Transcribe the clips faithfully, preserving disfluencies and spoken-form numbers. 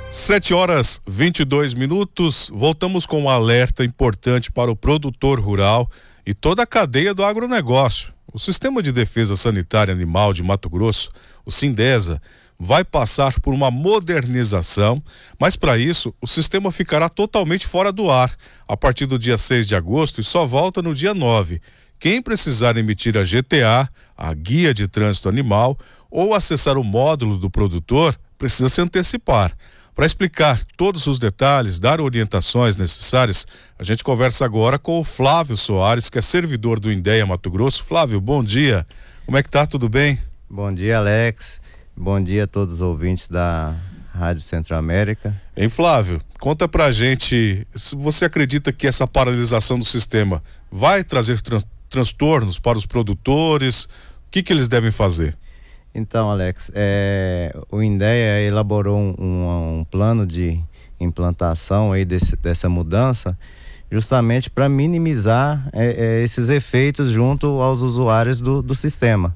Sete horas vinte e dois minutos, voltamos com um alerta importante para o produtor rural e toda a cadeia do agronegócio. O Sistema de Defesa Sanitária Animal de Mato Grosso, o Sindesa, vai passar por uma modernização, mas para isso o sistema ficará totalmente fora do ar a partir do dia seis de agosto e só volta no dia nove. Quem precisar emitir a G T A, a Guia de Trânsito Animal, ou acessar o módulo do produtor, precisa se antecipar. Para explicar todos os detalhes, dar orientações necessárias, a gente conversa agora com o Flávio Soares, que é servidor do INDEA Mato Grosso. Flávio, bom dia. Como é que tá? Tudo bem? Bom dia, Alex. Bom dia a todos os ouvintes da Rádio Centro-América. Hein, Flávio? Conta pra gente, se você acredita que essa paralisação do sistema vai trazer tran- transtornos para os produtores? O que que eles devem fazer? Então, Alex, é, o INDEA elaborou um, um, um plano de implantação aí desse, dessa mudança justamente para minimizar é, é, esses efeitos junto aos usuários do, do sistema.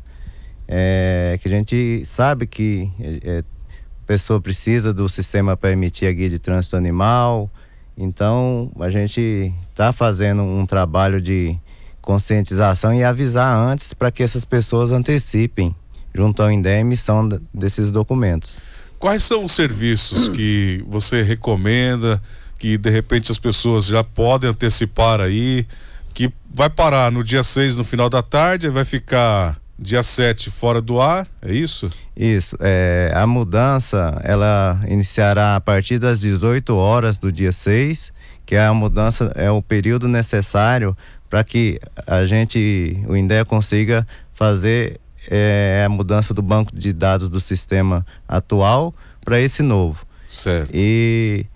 É, que a gente sabe que é, a pessoa precisa do sistema para emitir a guia de trânsito animal, então a gente está fazendo um trabalho de conscientização e avisar antes para que essas pessoas antecipem junto ao INDEA a emissão desses documentos. Quais são os serviços que você recomenda, que de repente as pessoas já podem antecipar aí, que vai parar no dia seis no final da tarde e vai ficar dia sete fora do ar, é isso? Isso, é, a mudança ela iniciará a partir das dezoito horas do dia seis, que é a mudança, é o período necessário para que a gente, o INDEA consiga fazer é, a mudança do banco de dados do sistema atual para esse novo. Certo. E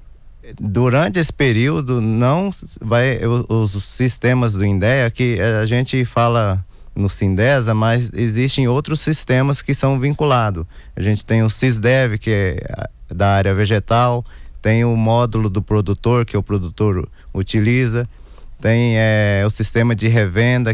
durante esse período não vai, os, os sistemas do INDEA, que a gente fala no Sindesa, mas existem outros sistemas que são vinculados. A gente tem o SISDEV, que é da área vegetal, tem o módulo do produtor, que o produtor utiliza, tem é, o sistema de revenda,